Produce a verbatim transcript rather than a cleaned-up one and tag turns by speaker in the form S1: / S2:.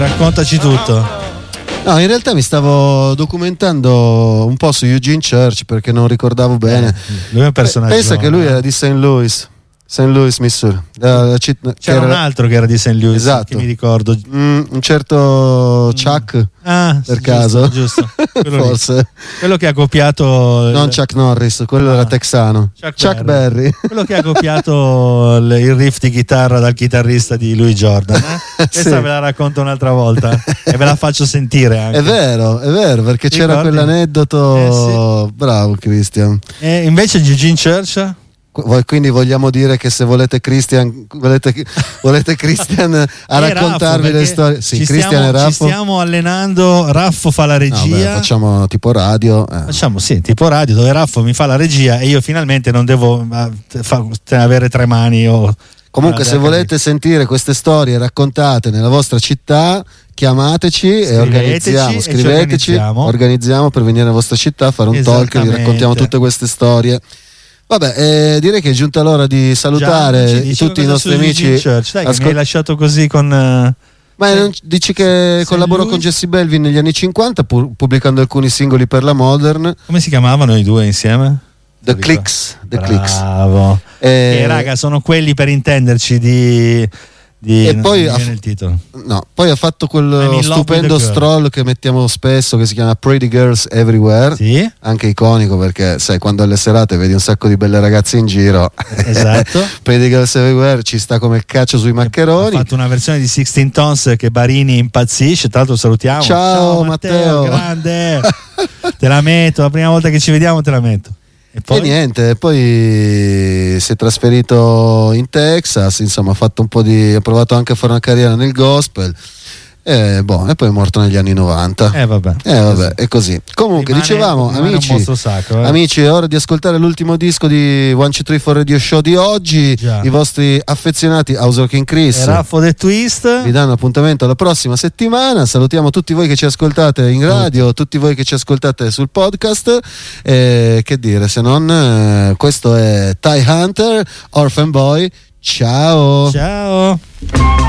S1: Raccontaci tutto.
S2: No, in realtà mi stavo documentando un po' su Eugene Church perché non ricordavo bene.
S1: Eh, lui è un personaggio.
S2: Pensa che lui era di Saint Louis, Saint Louis, Missouri. La, la citt-
S1: C'era
S2: era...
S1: un altro che era di Saint Louis,
S2: esatto.
S1: che mi ricordo.
S2: Mm, un certo Chuck,
S1: ah,
S2: per
S1: sì,
S2: caso.
S1: Giusto, giusto. Quello
S2: Forse.
S1: Lì. Quello che ha copiato.
S2: Non
S1: il...
S2: Chuck Norris, quello ah. era texano.
S1: Chuck,
S2: Chuck
S1: Berry.
S2: Berry.
S1: Quello che ha copiato il, il riff di chitarra dal chitarrista di Louis Jordan. Eh? Questa
S2: Sì.
S1: ve la racconto un'altra volta e ve la faccio sentire anche.
S2: È vero, è vero, perché
S1: Ti
S2: c'era
S1: ricordi?
S2: quell'aneddoto.
S1: Eh, sì.
S2: Bravo Christian.
S1: E invece Eugene Church?
S2: Quindi vogliamo dire che se volete Christian volete, volete Christian a
S1: e
S2: raccontarvi
S1: Raffo,
S2: le storie, sì,
S1: ci
S2: Christian
S1: stiamo,
S2: e Raffo.
S1: ci stiamo allenando. Raffo fa la regia.
S2: No, beh, facciamo tipo radio. Eh.
S1: Facciamo sì, tipo radio dove Raffo mi fa la regia e io finalmente non devo uh, fa, avere tre mani o
S2: Comunque, se volete sentire queste storie raccontate nella vostra città, chiamateci e organizziamo,
S1: e
S2: scriveteci,
S1: organizziamo.
S2: organizziamo per venire nella vostra città a fare un talk e vi raccontiamo tutte queste storie. Vabbè, eh, direi che è giunta l'ora di salutare
S1: Già,
S2: tutti i nostri amici.
S1: Church. Dai,
S2: Ascol-
S1: che mi hai lasciato così con. Uh,
S2: Ma non, dici che collaborò con Jesse Belvin negli anni cinquanta, pu- pubblicando alcuni singoli per la Modern.
S1: Come si chiamavano i due insieme?
S2: The Clicks. The Clicks.
S1: Bravo.
S2: Eh,
S1: e raga, sono quelli, per intenderci, di. di
S2: e
S1: non
S2: poi
S1: mi
S2: ha,
S1: viene il titolo.
S2: No, poi ha fatto quello
S1: I'm in love
S2: stupendo
S1: with the girl.
S2: stroll che mettiamo spesso, che si chiama Pretty Girls Everywhere.
S1: Sì.
S2: Anche iconico, perché sai, quando alle serate vedi un sacco di belle ragazze in giro,
S1: Esatto.
S2: Pretty Girls Everywhere ci sta come il caccio sui maccheroni.
S1: Ha fatto una versione di sixteen Tones che Barini impazzisce. Tra l'altro salutiamo.
S2: Ciao,
S1: Ciao
S2: Matteo,
S1: Matteo, grande. Te la metto, la prima volta che ci vediamo te la metto. E poi
S2: E niente, poi si è trasferito in Texas, insomma ha fatto un po' di, ha provato anche a fare una carriera nel gospel. E, boh, e poi è morto negli anni novanta.
S1: Eh vabbè,
S2: eh, vabbè è così. Comunque,
S1: rimane,
S2: dicevamo,
S1: rimane
S2: amici,
S1: un mostro sacro, eh.
S2: amici, è ora di ascoltare l'ultimo disco di One Two Three Four Radio Show di oggi.
S1: Già.
S2: I vostri affezionati House of King Chris
S1: e Raffo The Twist
S2: vi danno appuntamento alla prossima settimana. Salutiamo tutti voi che ci ascoltate in radio, tutti, tutti voi che ci ascoltate sul podcast. E che dire, se non, eh, questo è Ty Hunter, Orphan Boy. Ciao.
S1: Ciao.